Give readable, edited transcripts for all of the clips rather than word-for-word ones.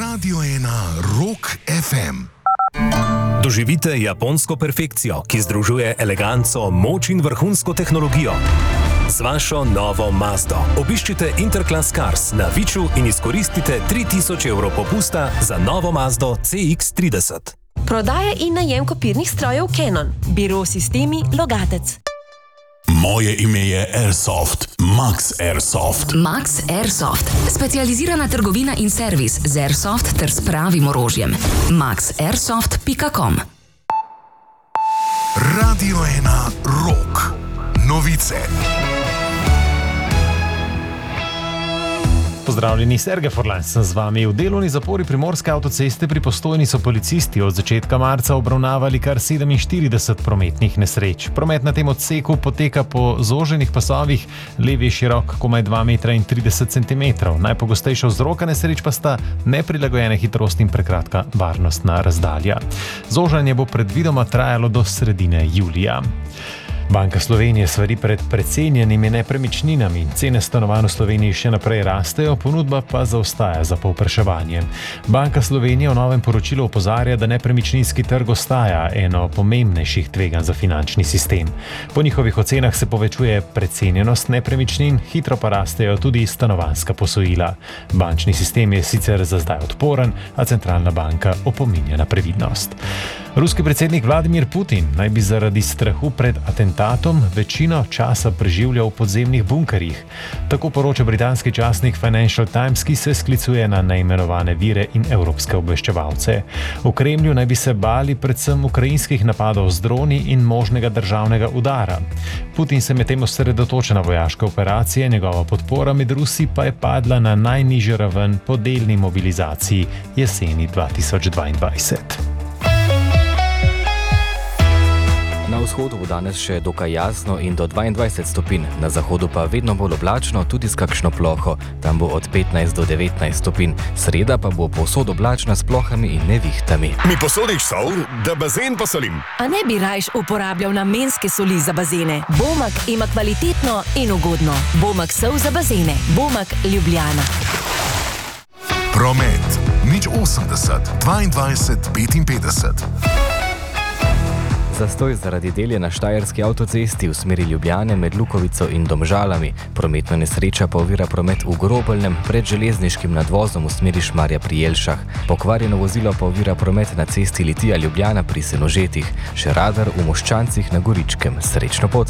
Radio 1 Rock FM. Doživite japonsko perfekcijo, ki združuje eleganco, moč in vrhunsko tehnologijo. Z vašo novo Mazdo obiščite Interclass Cars na Viču in izkoristite 3000 evrov popusta za novo Mazdo CX-30. Prodaja in najem kopirnih strojev Canon. Biro Sistemi Logatec. Moje ime je Airsoft, Max Airsoft. Max Airsoft, specializirana trgovina in servis z Airsoft ter s pravim orožjem. maxairsoft.com. Radio 1 Rock. Novice. Pozdravljeni, Sergej Forlan sem z vami. V delovni zapori Primorske avtoceste pri Postojni so policisti od začetka marca obravnavali kar 47 prometnih nesreč. Promet na tem odseku poteka po zoženih pasovih, levi je širok komaj 2,30 m. Najpogostejša vzroka nesreč pa sta neprilagojene hitrosti in prekratka varnostna razdalja. Zožanje bo predvidoma trajalo do sredine julija. Banka Slovenije svari pred precenjenimi nepremičninami. Cene stanovanj v Sloveniji še naprej rastejo, ponudba pa zaostaja za povpraševanjem. Banka Slovenije v novem poročilu opozarja, da nepremičninski trg ostaja eno pomembnejših tveganj za finančni sistem. Po njihovih ocenah se povečuje precenjenost nepremičnin, hitro pa rastejo tudi stanovanjska posojila. Bančni sistem je sicer za zdaj odporen, a centralna banka opominja na previdnost. Ruski predsednik Vladimir Putin naj bi zaradi strahu pred atentatom večino časa preživljal v podzemnih bunkerjih. Tako poroča britanski časnik Financial Times, ki se sklicuje na neimenovane vire in evropske obveščevalce. V Kremlju naj bi se bali predvsem ukrajinskih napadov z droni in možnega državnega udara. Putin se medtem osredotoča na vojaške operacije, njegova podpora med Rusi pa je padla na najnižjo raven po delni mobilizaciji jeseni 2022. Na vzhodu bo danes še dokaj jasno in do 22 stopinj, na zahodu pa vedno bolj oblačno, tudi s kakšno ploho. Tam bo od 15 do 19 stopinj. Sreda pa bo povsod oblačna s plohami in nevihtami. Mi posodiš sol, da bazen posolim? A ne bi rajš uporabljal namenske soli za bazene? Bomak ima kvalitetno in ugodno. Bomak sol za bazene. Bomak Ljubljana. Promet. 080 22 55. Zastoj zaradi delja na Štajerski avtocesti v smeri Ljubljane med Lukovico in Domžalami. Prometna nesreča pa ovira promet v Grobeljnem pred železniškim nadvozom v smeri Šmarja pri Jelšah. Pokvarjeno vozilo pa ovira promet na cesti Litija Ljubljana pri Senožetih. Še radar v Moščancih na Goričkem. Srečno pot!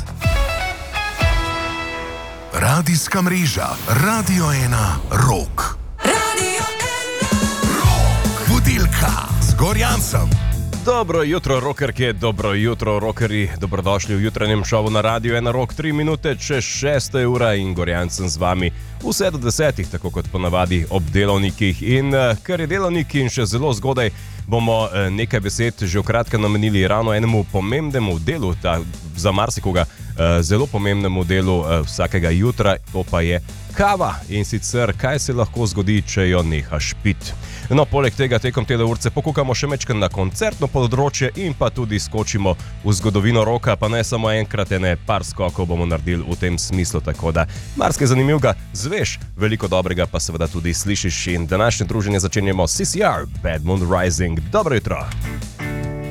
Radijska mreža Radio 1 Rock. Radio 1 Rock. Vodilka z Gorjancem. Dobro jutro, rockerke, dobro jutro, rockerji. Dobrodošli v jutranjem šovu na Radio 1 Rock. 3 minute čez 6 ura in Gorjancem z vami vse do 10, tako kot ponavadi ob delovnikih. In ker je delovnik in še zelo zgodaj, bomo nekaj besed že v kratkem namenili ravno enemu pomembnemu delu, za marsikoga zelo pomembnemu delu vsakega jutra, to pa je kava. In sicer, kaj se lahko zgodi, če jo nehaš pit. No, poleg tega tekom tele urce pokukamo še mečken na koncertno področje in pa tudi skočimo v zgodovino roka, pa ne samo enkrat, ne par skokov bomo naredili v tem smislu, tako da marsikaj zanimivega zveš, veliko dobrega pa seveda tudi slišiš. In današnje druženje začenjamo CCR, Bad Moon Rising. Dobro jutro!